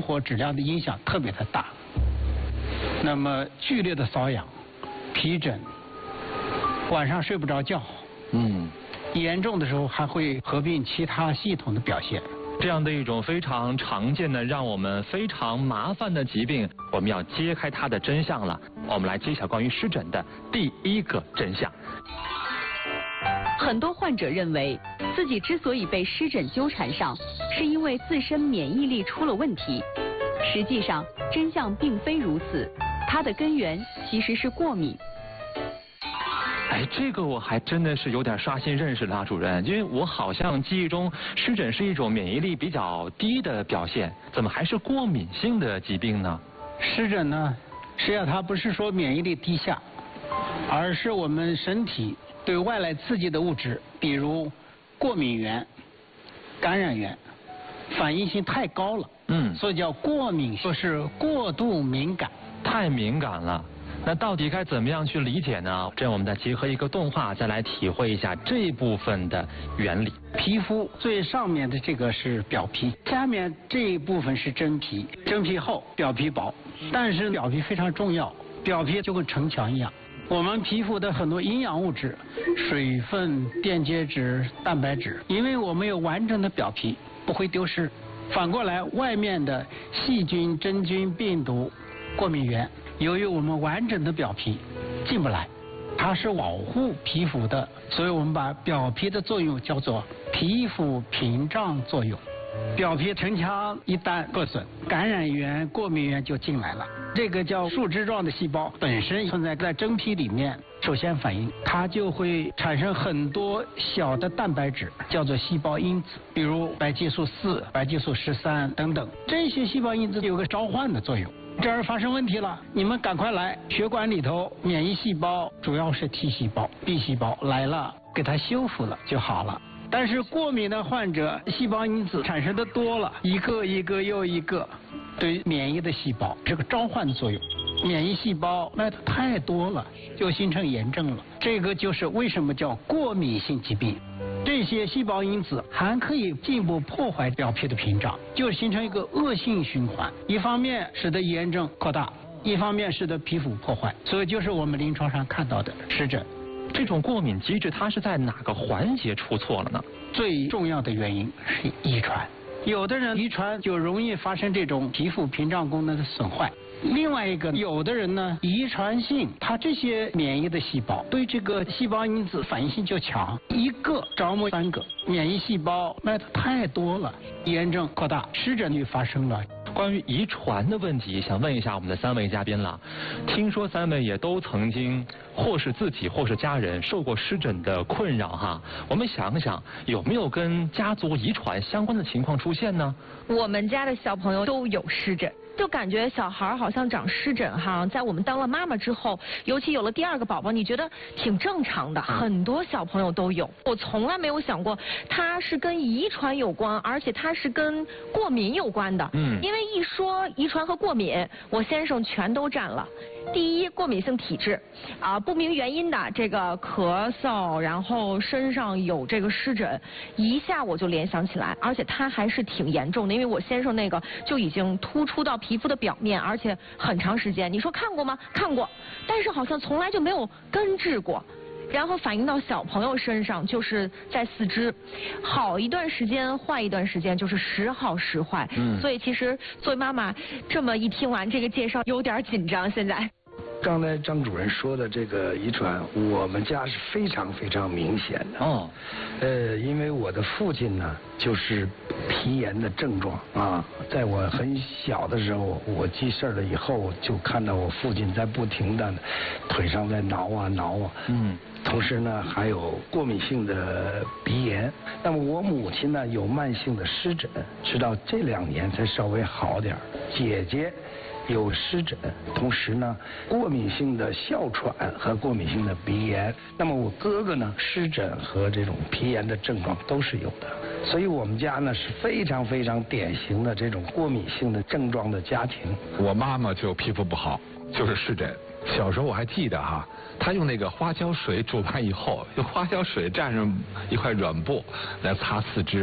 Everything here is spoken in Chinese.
生活质量的影响特别的大。那么剧烈的瘙痒、皮疹，晚上睡不着觉，严重的时候还会合并其他系统的表现。 这样的一种非常常见的、让我们非常麻烦的疾病，我们要揭开它的真相了。我们来揭晓关于湿疹的第一个真相。 很多患者认为自己之所以被湿疹纠缠上，是因为自身免疫力出了问题。实际上，真相并非如此，它的根源其实是过敏。 哎，这个我还真的是有点刷新认识了啊，主任，因为我好像记忆中湿疹是一种免疫力比较低的表现，怎么还是过敏性的疾病呢？ 湿疹呢，实际上它不是说免疫力低下，而是我们身体对外来刺激的物质，比如过敏原、感染源，反应性太高了，所以叫过敏，就是过度敏感， 太敏感了。那到底该怎么样去理解呢？这样我们再结合一个动画，再来体会一下这一部分的原理。 皮肤最上面的这个是表皮，下面这一部分是真皮，真皮厚，表皮薄，但是表皮非常重要，表皮就跟城墙一样。我们皮肤的很多营养物质，水分、电解质、蛋白质，因为我们有完整的表皮，不会丢失。反过来，外面的细菌、真菌、病毒、过敏源，由于我们完整的表皮进不来，它是保护皮肤的，所以我们把表皮的作用叫做皮肤屏障作用。表皮城墙一旦破损，感染源、过敏源就进来了。这个叫树枝状的细胞本身存在在真皮里面，首先反应，它就会产生很多小的蛋白质，叫做细胞因子，比如白激素4、白激素13等等。这些细胞因子有个召唤的作用。这儿发生问题了，你们赶快来！血管里头免疫细胞主要是 T 细胞、B 细胞来了，给它修复了就好了。但是过敏的患者，细胞因子产生的多了，一个一个又一个，对免疫的细胞这个召唤作用，免疫细胞那太多了，就形成炎症了。这个就是为什么叫过敏性疾病。这些细胞因子还可以进一步破坏表皮的屏障，就形成一个恶性循环。一方面使得炎症扩大，一方面使得皮肤破坏，所以就是我们临床上看到的湿疹。 这种过敏机制它是在哪个环节出错了呢？ 最重要的原因是遗传，有的人遗传就容易发生这种皮肤屏障功能的损坏。另外一个，有的人呢，遗传性，他这些免疫的细胞对这个细胞因子反应性就强，一个着魔3个，免疫细胞那太多了，炎症扩大，湿疹就发生了。 关于遗传的问题，想问一下我们的3位嘉宾了。听说3位也都曾经或是自己或是家人受过湿疹的困扰哈。我们想想，有没有跟家族遗传相关的情况出现呢？ 我们家的小朋友都有湿疹。就感觉小孩好像长湿疹哈，在我们当了妈妈之后，尤其有了第2个宝宝，你觉得挺正常的，很多小朋友都有。我从来没有想过它是跟遗传有关，而且它是跟过敏有关的。因为一说遗传和过敏，我先生全都占了。第一，过敏性体质不明原因的这个咳嗽，然后身上有这个湿疹，一下我就联想起来，而且它还是挺严重的，因为我先生那个就已经突出到皮肤的表面，而且很长时间。你说看过吗？看过，但是好像从来就没有根治过。然后反映到小朋友身上，就是在4肢，好一段时间坏一段时间，就是时好时坏。所以其实作为妈妈，这么一听完这个介绍，有点紧张。现在， 刚才张主任说的这个遗传，我们家是非常非常明显的。因为我的父亲呢，就是皮炎的症状啊。在我很小的时候，我记事了以后，就看到我父亲在不停的腿上在挠啊挠啊。同时呢，还有过敏性的鼻炎。那么我母亲呢，有慢性的湿疹，直到这2年才稍微好点。姐姐有湿疹，同时呢，过敏性的哮喘和过敏性的鼻炎。那么我哥哥呢，湿疹和这种皮炎的症状都是有的。所以我们家呢是非常非常典型的这种过敏性的症状的家庭。 我妈妈就皮肤不好，就是湿疹。小时候我还记得哈，她用那个花椒水煮完以后，用花椒水蘸上一块软布来擦4肢。